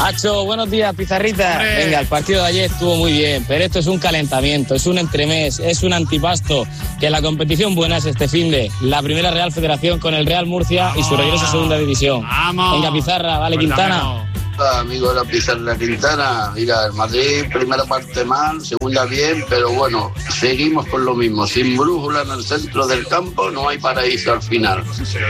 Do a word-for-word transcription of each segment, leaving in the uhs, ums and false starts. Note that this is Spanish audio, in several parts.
Hacho, buenos días, Pizarrita. ¡Hombre! Venga, el partido de ayer estuvo muy bien, pero esto es un calentamiento, es un entremés, es un antipasto. Que la competición buena es este finde. La primera Real Federación con el Real Murcia ¡Vamos! Y su regreso a segunda división. ¡Vamos! Venga, Pizarra, vale, pues Quintana. Hola, amigo de la Pizarra Quintana. Mira, el Madrid, primera parte mal, segunda bien, pero bueno, seguimos con lo mismo. Sin brújula en el centro del campo no hay paraíso al final.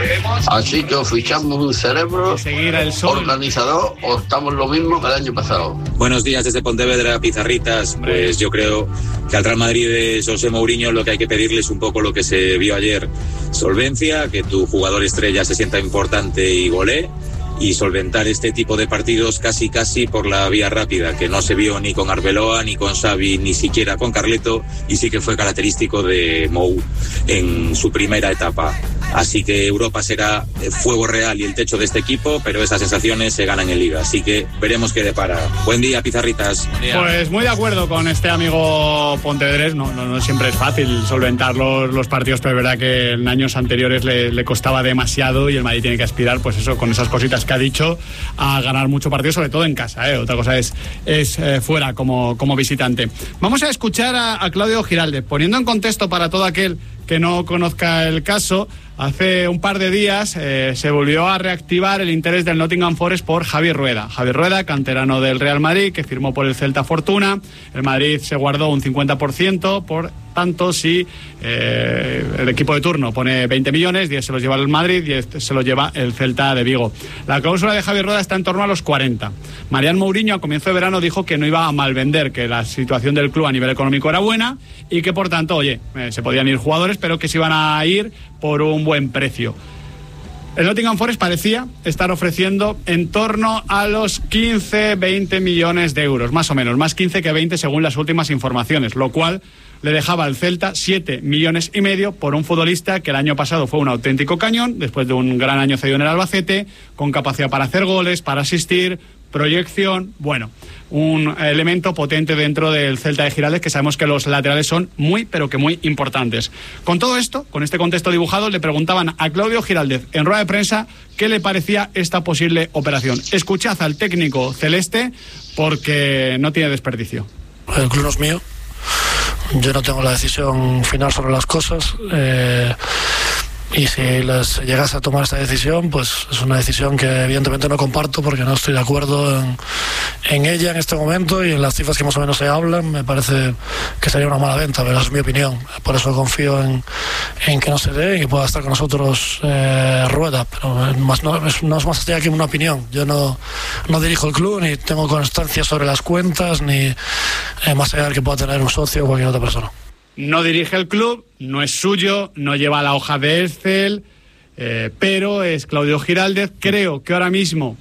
Así que o fichamos un cerebro organizador o estamos lo mismo que el año pasado. Buenos días desde Pontevedra, Pizarritas. Pues yo creo que al Real Madrid de José Mourinho lo que hay que pedirle es un poco lo que se vio ayer. Solvencia, que tu jugador estrella se sienta importante y golee. Y solventar este tipo de partidos casi casi por la vía rápida, que no se vio ni con Arbeloa, ni con Xavi, ni siquiera con Carleto, y sí que fue característico de Mou en su primera etapa. Así que Europa será fuego real y el techo de este equipo, pero esas sensaciones se ganan en Liga, así que veremos qué depara. Buen día, Pizarritas. Pues muy de acuerdo con este amigo pontevedrés, no, no, no siempre es fácil solventar los, los partidos, pero es verdad que en años anteriores le, le costaba demasiado y el Madrid tiene que aspirar, pues eso, con esas cositas que ha dicho, a ganar mucho partido, sobre todo en casa, ¿eh? Otra cosa es, es eh, fuera como, como visitante. Vamos a escuchar a, a Claudio Giraldez, poniendo en contexto para todo aquel que no conozca el caso. Hace un par de días eh, se volvió a reactivar el interés del Nottingham Forest por Javi Rueda. Javi Rueda, canterano del Real Madrid, que firmó por el Celta Fortuna. El Madrid se guardó un cincuenta por ciento, por tanto, si eh, el equipo de turno pone veinte millones, diez se los lleva el Madrid, diez se los lleva el Celta de Vigo. La cláusula de Javi Rueda está en torno a los cuarenta. Mariano Mourinho a comienzo de verano dijo que no iba a malvender, que la situación del club a nivel económico era buena y que por tanto, oye, eh, se podían ir jugadores, pero que se iban a ir por un buen precio. El Nottingham Forest parecía estar ofreciendo en torno a los quince, veinte millones de euros, más o menos, más quince que veinte según las últimas informaciones, lo cual le dejaba al Celta siete millones y medio por un futbolista que el año pasado fue un auténtico cañón, después de un gran año cedido en el Albacete, con capacidad para hacer goles, para asistir, proyección, bueno, un elemento potente dentro del Celta de Giraldez, que sabemos que los laterales son muy, pero que muy importantes. Con todo esto, con este contexto dibujado, le preguntaban a Claudio Giraldez en rueda de prensa qué le parecía esta posible operación. Escuchad al técnico celeste porque no tiene desperdicio. El club no es mío, yo no tengo la decisión final sobre las cosas. Eh... Y si les llegase a tomar esta decisión, pues es una decisión que evidentemente no comparto porque no estoy de acuerdo en, en ella en este momento y en las cifras que más o menos se hablan. Me parece que sería una mala venta, pero es mi opinión. Por eso confío en, en que no se dé y que pueda estar con nosotros eh, Rueda. Pero más, no, es, no es más allá que una opinión. Yo no, no dirijo el club, ni tengo constancia sobre las cuentas, ni eh, más allá de que pueda tener un socio o cualquier otra persona. No dirige el club, no es suyo, no lleva la hoja de Excel, eh, pero es Claudio Giraldez. Creo que ahora mismo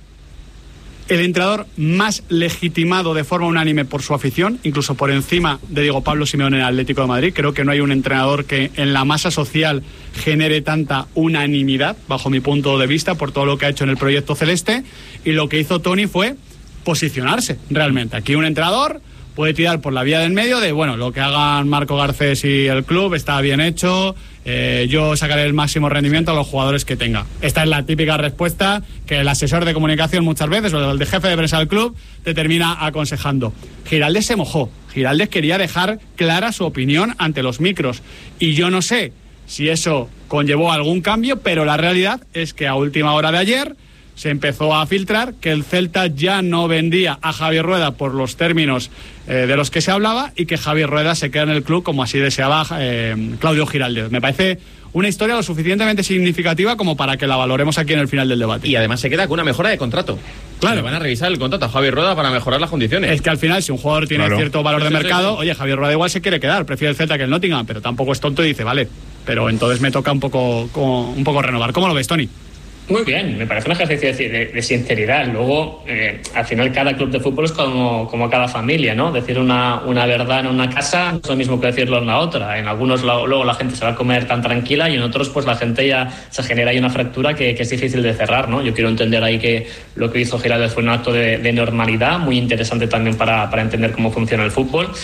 el entrenador más legitimado de forma unánime por su afición, incluso por encima de Diego Pablo Simeone en el Atlético de Madrid. Creo que no hay un entrenador que en la masa social genere tanta unanimidad, bajo mi punto de vista, por todo lo que ha hecho en el proyecto celeste. Y lo que hizo Tony fue posicionarse realmente. Aquí un entrenador puede tirar por la vía del medio de, bueno, lo que hagan Marco Garcés y el club está bien hecho, eh, yo sacaré el máximo rendimiento a los jugadores que tenga. Esta es la típica respuesta que el asesor de comunicación muchas veces, o el de jefe de prensa del club, te termina aconsejando. Giraldez se mojó, Giraldez quería dejar clara su opinión ante los micros, y yo no sé si eso conllevó algún cambio, pero la realidad es que a última hora de ayer se empezó a filtrar que el Celta ya no vendía a Javi Rueda por los términos eh, de los que se hablaba y que Javi Rueda se queda en el club como así deseaba eh, Claudio Giraldez. Me parece una historia lo suficientemente significativa como para que la valoremos aquí en el final del debate. Y además se queda con una mejora de contrato. Claro. Le van a revisar el contrato a Javi Rueda para mejorar las condiciones. Es que al final, si un jugador tiene claro. cierto valor de sí, mercado, sí, sí. oye, Javi Rueda igual se quiere quedar, prefiere el Celta que el Nottingham, pero tampoco es tonto y dice, vale, pero entonces me toca un poco, un poco renovar. ¿Cómo lo ves, Tony? Muy bien, me parece un ejercicio de, de, de sinceridad. Luego, eh, al final, cada club de fútbol es como, como cada familia, ¿no? Decir una, una verdad en una casa no es lo mismo que decirlo en la otra. En algunos lo, luego la gente se va a comer tan tranquila y en otros pues la gente ya se genera ahí una fractura que, que es difícil de cerrar, ¿no? Yo quiero entender ahí que lo que hizo Giraldez fue un acto de, de normalidad, muy interesante también para, para entender cómo funciona el fútbol.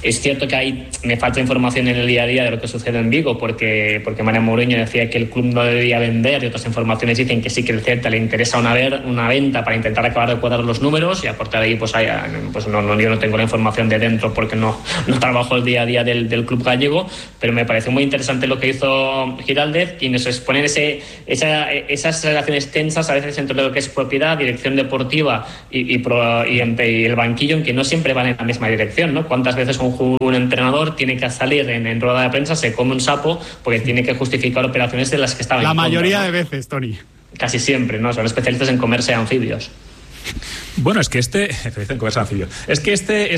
Es cierto que hay, me falta información en el día a día de lo que sucede en Vigo, porque, porque María Mourinho decía que el club no debía vender, y otras informaciones dicen que sí, que el Celta le interesa una, ver, una venta para intentar acabar de cuadrar los números, y a partir de ahí pues, hay, pues no, no, yo no tengo la información de dentro porque no, no trabajo el día a día del, del club gallego, pero me pareció muy interesante lo que hizo Giraldez, y nos exponen ese, esa, esas relaciones tensas a veces entre lo que es propiedad, dirección deportiva y, y, pro, y, y el banquillo, en que no siempre van en la misma dirección, ¿no? ¿Cuántas veces un, un entrenador tiene que salir en, en rueda de prensa, se come un sapo porque tiene que justificar operaciones de las que estaban la en mayoría contra, ¿no? de veces, Tony. Casi siempre, ¿no? Son especialistas en comerse anfibios. Bueno, es que este es que este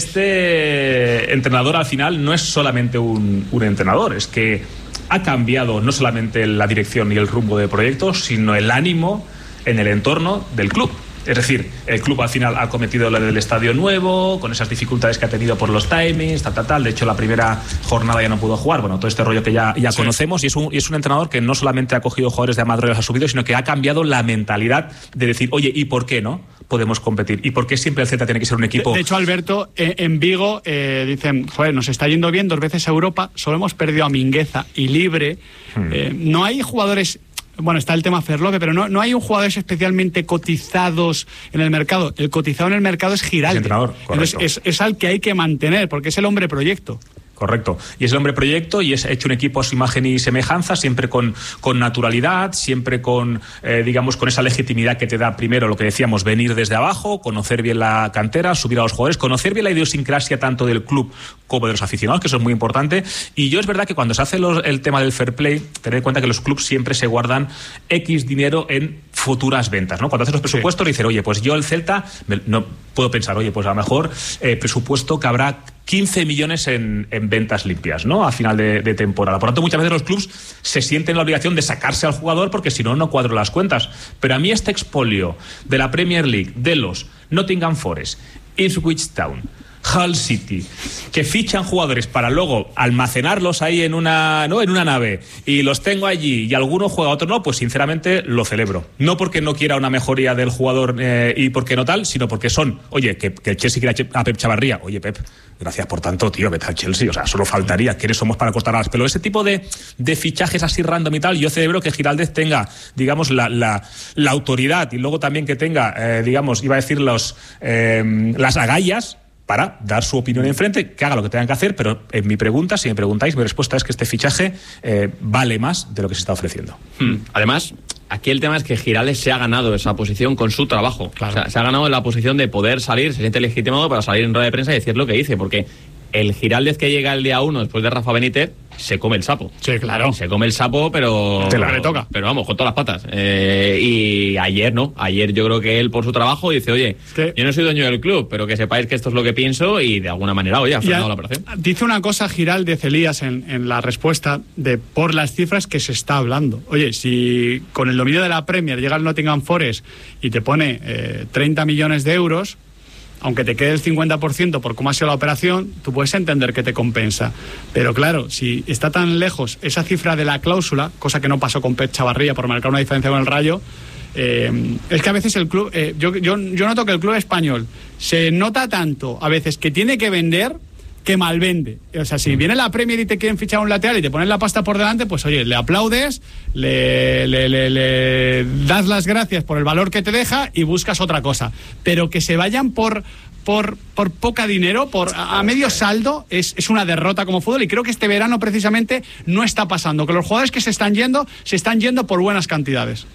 este entrenador al final no es solamente un, un entrenador, es que ha cambiado no solamente la dirección y el rumbo de proyectos, sino el ánimo en el entorno del club. Es decir, el club al final ha cometido lo del estadio nuevo, con esas dificultades que ha tenido por los timings, tal, tal, tal. De hecho, la primera jornada ya no pudo jugar. Bueno, todo este rollo que ya, ya sí. conocemos. Y es, un, y es un entrenador que no solamente ha cogido jugadores de Amador y los ha subido, sino que ha cambiado la mentalidad de decir, oye, ¿y por qué no podemos competir? ¿Y por qué siempre el Celta tiene que ser un equipo? De, de hecho, Alberto, eh, en Vigo eh, dicen, joder, nos está yendo bien dos veces a Europa, solo hemos perdido a Mingueza y Libre. Hmm. Eh, no hay jugadores... Bueno, está el tema Ferloque, pero no, no hay un jugadores especialmente cotizados en el mercado. El cotizado en el mercado es Giraldez. Entrenador, correcto. Es, es al que hay que mantener, porque es el hombre proyecto. Correcto. Y es el hombre proyecto y es hecho un equipo a su imagen y semejanza, siempre con, con naturalidad, siempre con, eh, digamos, con esa legitimidad que te da primero lo que decíamos, venir desde abajo, conocer bien la cantera, subir a los jugadores, conocer bien la idiosincrasia tanto del club como de los aficionados, que eso es muy importante. Y yo es verdad que cuando se hace los, el tema del fair play, tener en cuenta que los clubes siempre se guardan X dinero en futuras ventas, ¿no? Cuando haces los presupuestos, sí. dices, oye, pues yo el Celta, me, no puedo pensar, oye, pues a lo mejor eh, presupuesto que habrá quince millones en, en ventas limpias, ¿no? A final de, de temporada. Por lo tanto, muchas veces los clubs se sienten la obligación de sacarse al jugador porque si no, no cuadro las cuentas. Pero a mí este expolio de la Premier League, de los Nottingham Forest, Ipswich Town, Hull City, que fichan jugadores para luego almacenarlos ahí en una, ¿no? en una nave, y los tengo allí y alguno juega, otro no, pues sinceramente lo celebro. No porque no quiera una mejoría del jugador eh, y porque no tal, sino porque son, oye, que, que el Chelsea quiera a Pep Chavarría, oye Pep, gracias por tanto, tío, vete al Chelsea, o sea, solo faltaría, ¿quiénes somos para cortar alas? Pero ese tipo de, de fichajes así random y tal, yo celebro que Giraldez tenga, digamos, la, la, la autoridad y luego también que tenga, eh, digamos, iba a decir los, eh, las agallas para dar su opinión enfrente, que haga lo que tengan que hacer, pero en mi pregunta, si me preguntáis, mi respuesta es que este fichaje eh, vale más de lo que se está ofreciendo. Hmm. Además, aquí el tema es que Giraldez se ha ganado esa posición con su trabajo. Claro. O sea, se ha ganado la posición de poder salir, se siente legitimado para salir en rueda de prensa y decir lo que dice, porque el Giraldez que llega el día uno después de Rafa Benítez se come el sapo. Sí, claro. Se come el sapo, pero... Te la le toca. Pero vamos, con todas las patas. Eh, y ayer no. Ayer yo creo que él, por su trabajo, dice, oye, ¿qué? Yo no soy dueño del club, pero que sepáis que esto es lo que pienso y de alguna manera, oye, ha frenado la operación. Dice una cosa Giraldez, Elías, en, en la respuesta de por las cifras que se está hablando. Oye, si con el dominio de la Premier llega el Nottingham Forest y te pone eh, treinta millones de euros, aunque te quede el cincuenta por ciento por cómo ha sido la operación, tú puedes entender que te compensa. Pero claro, si está tan lejos esa cifra de la cláusula, cosa que no pasó con Pep Chavarría por marcar una diferencia con el Rayo, eh, es que a veces el club, eh, yo, yo, yo noto que el club español se nota tanto a veces que tiene que vender que malvende. O sea, si viene la Premier y te quieren fichar un lateral y te ponen la pasta por delante, pues oye, le aplaudes, le, le, le, le das las gracias por el valor que te deja y buscas otra cosa. Pero que se vayan por por, por poca dinero, por a, a medio saldo, es, es una derrota como fútbol, y creo que este verano precisamente no está pasando, que los jugadores que se están yendo, se están yendo por buenas cantidades.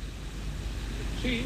Sí.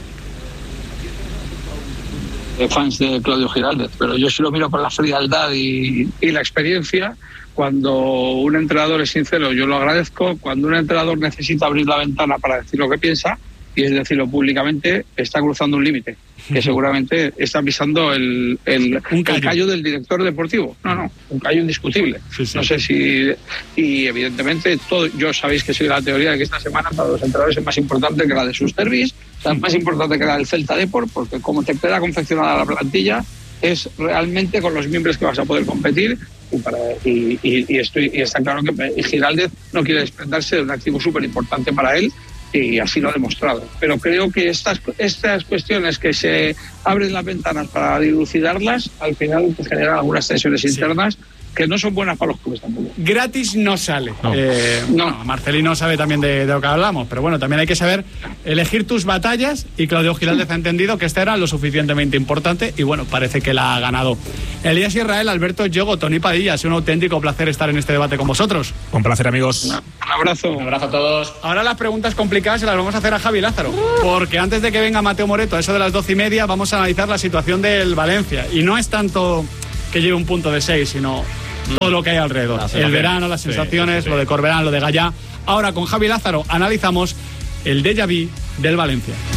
De fans de Claudio Giraldez, pero yo sí lo miro con la frialdad y, y la experiencia. Cuando un entrenador es sincero, yo lo agradezco. Cuando un entrenador necesita abrir la ventana para decir lo que piensa, y es decirlo públicamente, está cruzando un límite, que seguramente está pisando el, el, callo. el callo del director deportivo. No, no, un callo indiscutible. Sí, sí. No sé si... Y evidentemente, todo, yo sabéis que soy de la teoría de que esta semana para los entrenadores es más importante que la de sus derbis, es más importante que la del Celta Depor, porque como te queda confeccionada la plantilla, es realmente con los miembros que vas a poder competir. Y, para, y, y, y, estoy, y está claro que Giraldez no quiere desprenderse de un activo súper importante para él, y así lo ha demostrado. Pero creo que estas, estas cuestiones que se abren las ventanas para dilucidarlas, al final generan algunas tensiones internas, sí. que no son buenas para los clubes tampoco. Gratis no sale. No. Eh, No. bueno, Marcelino sabe también de, de lo que hablamos, pero bueno, también hay que saber elegir tus batallas y Claudio Giraldez ha entendido que esta era lo suficientemente importante y bueno, parece que la ha ganado. Elías Israel, Alberto Yogo, Tony Padilla, es un auténtico placer estar en este debate con vosotros. Un placer, amigos. Un abrazo. Un abrazo a todos. Ahora las preguntas complicadas se las vamos a hacer a Javi Lázaro, porque antes de que venga Mateo Moreto, a eso de las doce y media, vamos a analizar la situación del Valencia. Y no es tanto que lleve un punto de seis, sino todo lo que hay alrededor. El verano, las sensaciones, sí, sí, sí. Lo de Corberán, lo de Gallá. Ahora con Javi Lázaro analizamos el déjà vu del Valencia.